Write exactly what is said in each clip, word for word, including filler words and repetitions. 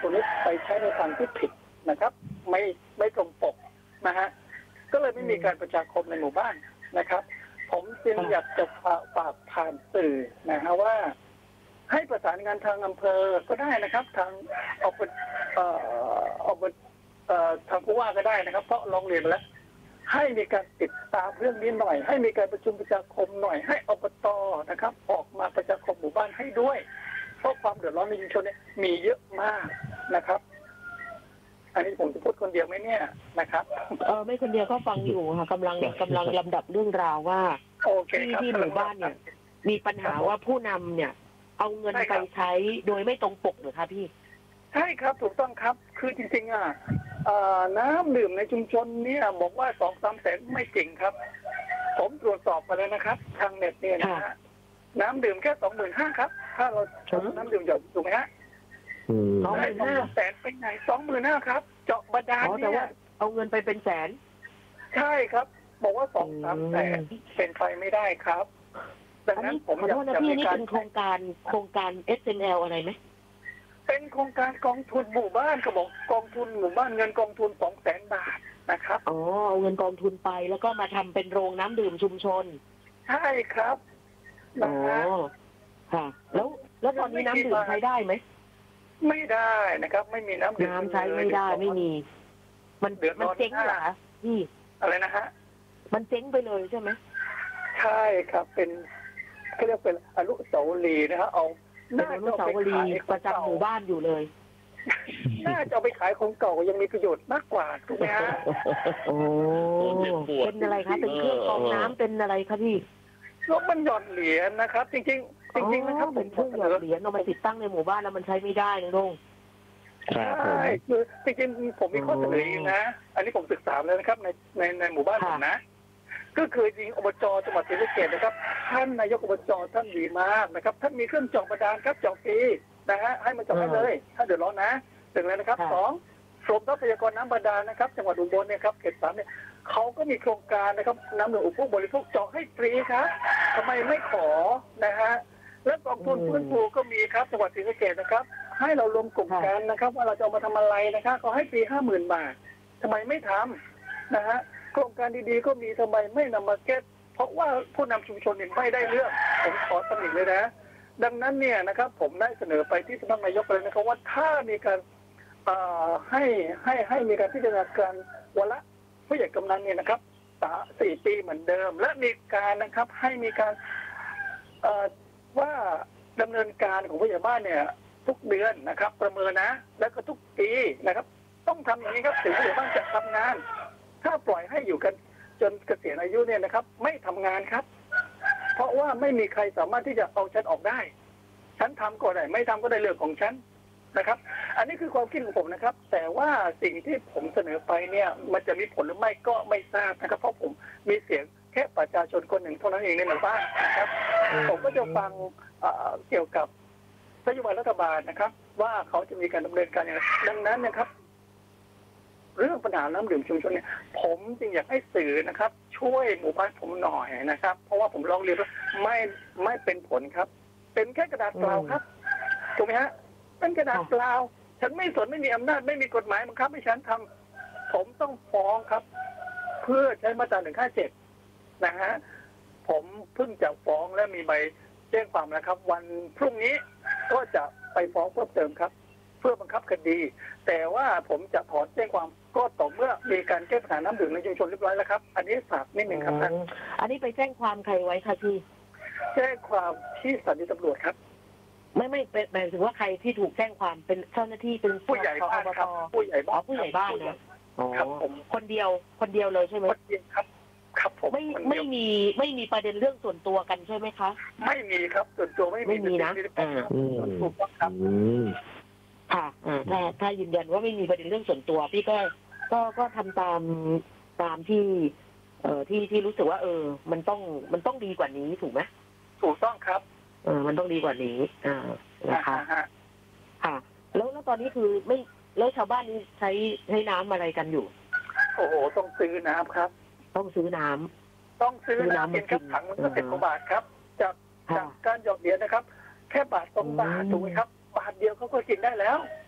ตัวนี้ไปใช้ในทางที่ผิดนะครับไม่ไม่ตรงปกนะฮะก็เลยไม่มีการประชาคมในหมู่บ้านนะครับผมจึงอยากจะฝากฝากผ่านสื่อนะฮะว่าให้ประสานงานทางอำเภอก็ได้นะครับทางอบเอ่ออบเอ่อทางผู้ว่าก็ได้นะครับเพราะลองเรียนมาแล้วให้มีการติดตามเรื่องนี้หน่อยให้มีการประชุมประชาคมหน่อยให้อบต.นะครับออกมาประชาคมหมู่บ้านให้ด้วยเพราะความเดือดร้อนในชุมชนเนี่ยมีเยอะมากนะครับอันนี้ผมจะพูดคนเดียวไหมเนี่ยนะครับเออไม่คนเดียวก็ฟังอยู่ค่ะกำลังกำลังลำดับเรื่องราวว่าที่ที่หมู่บ้านเนี่ยมีปัญหาว่าผู้นำเนี่ยเอาเงินไปใช้โดยไม่ตรงปกเหรอคะพี่ใช่ครับถูกต้องครับคือจริงๆอ่ะน้ำดื่มในชุมชนเนี่ยบอกว่าสองสามแสนไม่จริงครับผมตรวจสอบมาแล้วนะครับทางเน็ตเนี่ยนะฮะน้ำดื่มแค่สองหมื่นห้าครับถ้าเราชมน้ำดื่มหยดถูกไหมฮะสองหมื่นห้าแสนเป็นไงสองหมื่นห้าครับเจาะบาดาลเนี่ยเอาเงินไปเป็นแสนใช่ครับบอกว่าสองสามแสนเป็นไปไม่ได้ครับดังนั้นผมอยากจะมีการเป็นโครงการโครงการ เอส เอ็น แอล อะไรไหมเป็นโครงการกองทุนหมู่บ้านก็บอกกองทุนหมู่บ้านเงินกองทุนสองแสนบาทนะครับอ๋อเอาเงินกองทุนไปแล้วก็มาทำเป็นโรงน้ำดื่มชุมชนใช่ครับอ๋อค่ะแล้วแล้วตอนนี้น้ำดื่มใช้ได้ไหมไม่ได้นะครับไม่มีน้ำดื่มน้ำใช้ไม่ได้ไม่มีมันมันเจ๊งเหรอคะพี่อะไรนะฮะมันเจ๊งไปเลยใช่ไหมใช่ครับเป็นเขาเรียกเป็นอนุสาวรีย์นะฮะเอาน่าจะไปขายประจำหมู่บ้านอยู่เลยน่าจะไปขายของเก่ายังมีประโยชน์มากกว่าถูกไหมฮะโอ้เป็นอะไรคะเป็นเครื่องกรองน้ำเป็นอะไรคะพี่รถมันหย่อนเหรียญนะครับจริงจริงจริงๆนะครับเป็นเครื่องหย่อนเหรียญเอามาติดตั้งในหมู่บ้านแล้วมันใช้ไม่ได้นะลุงใช่คือจริงๆผมมีข้อเสนออีกนะอันนี้ผมศึกษาแล้วนะครับในในในหมู่บ้านผมนะก็คือจริงอบจ.จังหวัดศรีสะเกษนะครับท่านนายกอบจ.ท่านดีมากนะครับท่านมีเครื่องเจาะบาดาลครับเจาะฟรีนะฮะให้มาเจาะให้เลยถ้าเดือดร้อนนะถึงแล้วนะครับสองกรมทรัพยากรน้ำบาดาลนะครับจังหวัดอุบลเนี่ยครับเขตสามเนี่ยเขาก็มีโครงการนะครับน้ำดื่มอุปโภคบริโภคเจาะให้ฟรีครับทำไมไม่ขอนะฮะและกองทุนฟื้นฟูก็มีครับจังหวัดศรีสะเกษนะครับให้เรารวมกลุ่มกันนะครับว่าเราจะเอามาทำอะไรนะครับเขาให้ฟรีห้าหมื่นบาททำไมไม่ทำนะฮะโครงการดีๆก็มีทำไมไม่นำมาแก้เพราะว่าผู้นำชุมชนเนี่ยไม่ได้เรื่องผมขอตำหนิเลยนะดังนั้นเนี่ยนะครับผมได้เสนอไปที่สำนักนายกเลยนะครับว่าถ้ามีการให้ให้ให้มีการพิจารณาการวาระผู้ใหญ่กำนันเนี่ยนะครับสี่ปีเหมือนเดิมและมีการนะครับให้มีการว่าดำเนินการของผู้ใหญ่บ้านเนี่ยทุกเดือนนะครับประเมินนะแล้วก็ทุกปีนะครับต้องทำอย่างนี้ครับถึงผู้ใหญ่บ้านจะทำงานถ้าปล่อยให้อยู่กันจนเกษียณอายุเนี่ยนะครับไม่ทำงานครับเพราะว่าไม่มีใครสามารถที่จะเอาฉันออกได้ฉันทำก็ได้ไม่ทำก็ได้เรื่องของฉันนะครับอันนี้คือความคิดของผมนะครับแต่ว่าสิ่งที่ผมเสนอไปเนี่ยมันจะมีผลหรือไม่ก็ไม่ทราบนะครับเพราะผมมีเสียงแค่ประชาชนคนหนึ่งเท่านั้นเองในหมู่บ้านนะครับผมก็จะฟังเกี่ยวกับนโยบายรัฐบาลนะครับว่าเขาจะมีการดำเนินการอย่างไรดังนั้นนะครับเรื่องปัญหาน้ำดื่มชุมชนเนี่ยผมจึงอยากให้สื่อนะครับช่วยหมู่บ้านผมหน่อยนะครับเพราะว่าผมลองเรียนว่าไม่ไม่เป็นผลครับเป็นแค่กระดาษเปล่าครับถูกไหมฮะเป็นกระดาษเปล่าฉันไม่สนไม่มีอำนาจไม่มีกฎหมายบังคับให้ฉันทำผมต้องฟ้องครับเพื่อใช้มาตราหนึ่งห้าเจ็ดนะฮะผมเพิ่งจะฟ้องและมีใบแจ้งความนะครับวันพรุ่งนี้ก็จะไปฟ้องเพิ่มเติมครับเพื่อบังคับคดีแต่ว่าผมจะถอนแจ้งความก็ต่อเมื่อมีการแก้ปัญหาน้ำดื่มในชุมชนเรียบร้อยแล้วครับอันนี้ฝากนิดหนึ่งครับท่านอันนี้ไปแจ้งความใครไว้คะพี่แจ้งความที่สถานีตำรวจครับไม่ไม่เป็นหมายถึงว่าใครที่ถูกแจ้งความเป็นเจ้าหน้าที่เป็นผู้ใหญ่บ้านครับผู้ใหญ่บ้านผู้ใหญ่บ้านนะครับผมคนเดียวคนเดียวเลยใช่ไหมคนเดียวครับครับผมไม่ไม่มีไม่มีประเด็นเรื่องส่วนตัวกันใช่ไหมคะไม่มีครับส่วนตัวไม่มีไม่มีนะอ่าถูกต้องครับค่ะอ่าถ้าถ้ายืนยันว่าไม่มีประเด็นเรื่องส่วนตัวพี่ก็ก็ก็ทำตามตามที่เอ่อที่ที่รู้สึกว่าเออมันต้องมันต้องดีกว่านี้ถูกไหมถูกต้องครับเออมันต้องดีกว่านี้อ่านะคะค่ะแล้วแล้วตอนนี้คือไม่แล้วชาวบ้านนี้ใช้ใช้น้ำอะไรกันอยู่โอ้โหต้องซื้อน้ำครับต้องซื้อน้ำต้องซื้อน้ำกินครับถังมันก็สิบกว่าบาทครับจากจากการหยอดเหรียญนะครับแค่บาทสองบาทถูกไหมครับบาทเดียวเขาก็กินได้แล้ว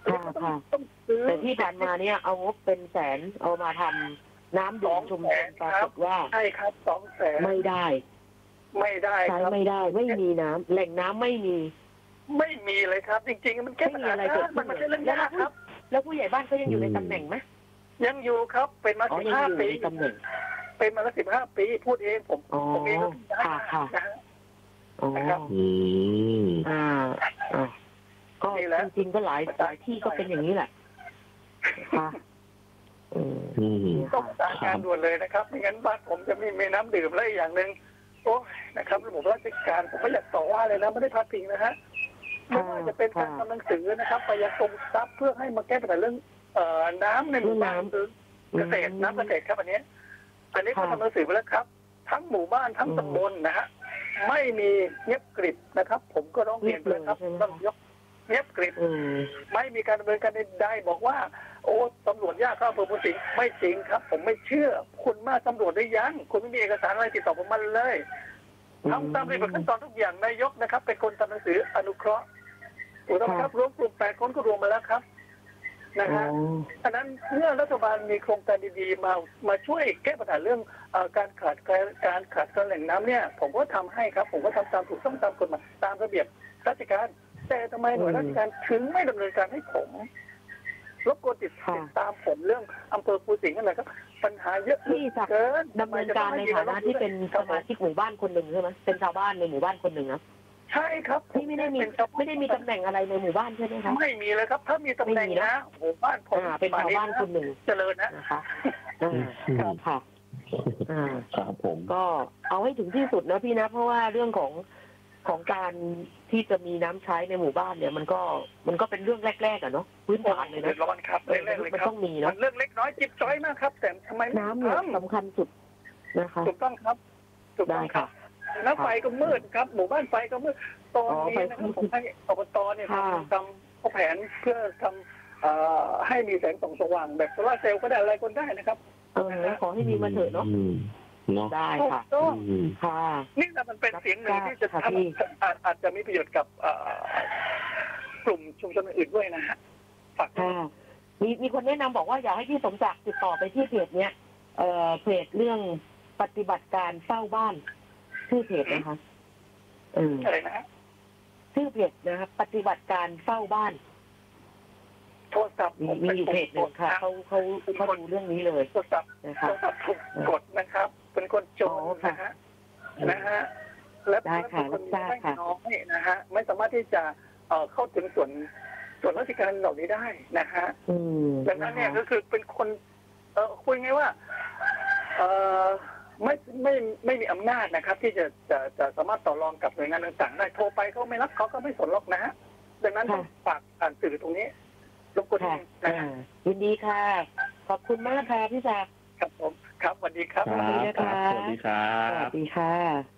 ค่ะค่ะต้องซื้อแต่ที่ผ่านมาเนี่ยเอางบเป็นแสนเอามาทำน้ำดื่มชุมชนปรากฏว่าใช่ครับสองแสนไม่ได้ไม่ได้ใช้ครับไม่ได้ไม่มีน้ำแหล่งน้ำไม่มีไม่มีเลยครับ จริงๆมันแก้ปัญหาไม่มีอะไรเกิดขึ้นมันไม่ใช่เรื่องยากครับแล้วผู้ใหญ่บ้านเขายังอยู่ในตำแหน่งไหมยังอยู่ครับเป็นมาอ๋อสิบยังห้าอยู่ปีในตำแหน่งเป็นมาแล้วสิบห้าปีพูดเองผมอ๋อผมเองก็ได้ค่ะค่ะนะฮะอ๋อนะครับอืมอ่าอ่าก็นี่แหละจริงๆก็หลายหลายที่ก็เป็นอย่างนี้แหละค่ะอืมอืมต้องประสานงานด่วนเลยนะครับไม่งั้นบ้านผมจะไม่มีน้ำดื่มแล้วอีกอย่างหนึ่งโอ้ยนะครับระบบราชการผมไม่อยากต่อว่าเลยนะไม่ได้พาดพิงนะฮะไม่ว่าจะเป็นการทำหนังสือนะครับไปยังกรมทรัพย์เพื่อให้มาแก้ปัญหาเรื่องเอ่อน้ำในหมู่บ้านคือเกษตรน้ำเกษตรครับอันนี้ อันนี้ก็ทำหนังสือไปแล้วครับ ทั้งหมู่บ้านทั้งตำบลนะฮะไม่มีเงียบกริบนะครับ ผมก็ร้องเรียนไปแล้วครับต้องยกเงียบกริบอืมไม่มีการดำเนินการใดๆบอกว่า โอ้ตำรวจยากเข้าอำเภอพุนสิงห์ไม่จริงครับ ผมไม่เชื่อ คุณมาตำรวจได้ยังคุณไม่มีเอกสารอะไรติดต่อผมมาเลยทำตามระเบียบขั้นตอนทุกอย่างนายกนะครับ เป็นคนทำหนังสืออนุเคราะห์ถูกต้องครับรวมกลุ่มแปดคนก็รวมมาแล้วครับนะฮะฉะนั้นเมื่อรัฐบาลมีโครงการดีๆมามาช่วยแก้ปัญหาเรื่องเอ่อการขาดแคลนการขาดแคลนแหล่งน้ำเนี่ย ผมก็ทำให้ครับ ผมก็ทำตามถูกต้องตามกฎหมายตามระเบียบราชการแต่ทำไมหน่วยราชการถึงไม่ดำเนินการให้ผมรบกวนติดติดตามผมเรื่องอำเภอภูสิงห์อะไรครับปัญหาเยอะพี่ศักดิ์เกินดำเนินการในฐานะที่เป็นสมาชิกหมู่บ้านคนหนึ่งใช่ไหมเป็นชาวบ้านในหมู่บ้านคนหนึ่งนะใช่ครับพี่ไม่ได้มีไม่ได้มีตำแหน่งอะไรในหมู่บ้านใช่ไหมคะไม่มีเลยครับ ถ้ามีตำแหน่งนะหมู่บ้านผมอ่าเป็นชาวบ้านคนหนึ่งเจริญนะนะคะอ่าครับค่ะอ่าครับผมก็เอาให้ถึงที่สุดนะพี่นะเพราะว่าเรื่องของของการที่จะมีน้ำใช้ในหมู่บ้านเนี่ย มันก็มันก็เป็นเรื่องแรกๆอะเนาะพื้นฐานเลยเดืนะอดร้อนครับเออเรื่องเลยมันครับต้องมีมัเนาะนเรื่องเล็กน้อยจิบจ้อยมากครับ แต่ทำไมไม่น้ำเนี่ยทำสำคัญสุดนะคะถูกต้องครับถูกต้ได้องครัค่ะบน้ำไฟก็มืดครับ หมู่บ้านไฟก็มืดตอนนี้นะครับผมให้อบตเนี่ยค่ะทำแผนเพื่อทำเอ่อให้มีแสงส่องสว่างแบบโซลาร์เซลล์ก็ได้อะไรก็ได้นะครับเออขอให้มีมาเถอะเนาะอืมเนาะได้ถูกค่ะต้องอืมค่ะนี่แหละมันเป็นเสียงหนึ่งที่จะค่ะทพี่ำอาจอาจจะมีประโยชน์กับเอ่อกลุ่มชุมชนอื่นด้วยนะฮะฝากค่ะมีมีคนแนะนำบอกว่าอยากให้พี่สมศักดิ์ติดต่อไปที่เพจเนี้ยเอ่อเพจเรื่องปฏิบัติการเฝ้าบ้านชื่อเพจนะคะเอออะไรนะฮะชื่อเพจนะครับปฏิบัติการเฝ้าบ้านโทรศัพท์มีผมมีเป็นอยู่เพจหนึ่งค่ะเขาเขาเขาดูเรื่องนี้เลยโทรศัพท์นะโทคะรศัพท์ถูกกดนะครับ เป็นคนโจอ๋รอค่ะนะฮะนะฮะและได้ค่ะเป็นคนรับทราบไม่ค่ะน้อยนะฮะไม่สามารถที่จะเอ่อเข้าถึงส่วนส่วนราชการเหล่านี้ได้นะฮะอืมดังนั้นเนี่ยก็คือเป็นคน เออคุยไงว่า เออไม่ไม่ไม่มีอำนาจนะครับ ที่จะจะจะสามารถต่อรองกับหน่วยงานต่างๆได้โทรไปเขาไม่รับเขาก็ไม่สนหรอกนะฮะดังนั้นต้องฝากอ่านสื่อตรงนี้รบกวนค่ะนะอ่าฮะยินดีค่ะ ขอบคุณมากค่ะพี่ศักดิ์ครับผมครับสวัสดีครับครับครับสวัสดีครัสวับสดีค่ะ